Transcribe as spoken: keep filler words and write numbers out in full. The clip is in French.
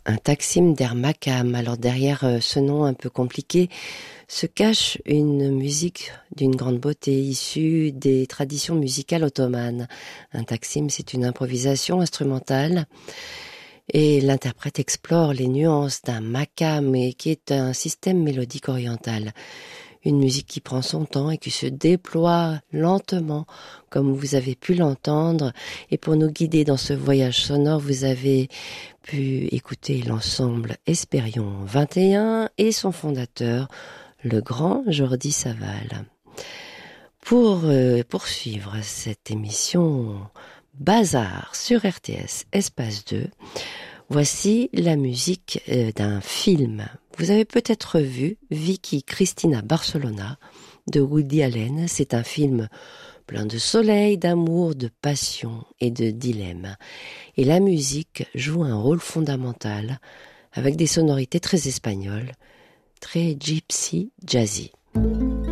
Un Taksim der Makam. Alors derrière euh, ce nom un peu compliqué se cache une musique d'une grande beauté issue des traditions musicales ottomanes. Un Taksim, c'est une improvisation instrumentale et l'interprète explore les nuances d'un makam et qui est un système mélodique oriental. Une musique qui prend son temps et qui se déploie lentement, comme vous avez pu l'entendre. Et pour nous guider dans ce voyage sonore, vous avez pu écouter l'ensemble Hespérion vingt et un et son fondateur, le grand Jordi Savall. Pour euh, poursuivre cette émission Bazar sur R T S Espace deux, voici la musique euh, d'un film. Vous avez peut-être vu Vicky Cristina Barcelona de Woody Allen. C'est un film plein de soleil, d'amour, de passion et de dilemme. Et la musique joue un rôle fondamental avec des sonorités très espagnoles, très gypsy, jazzy.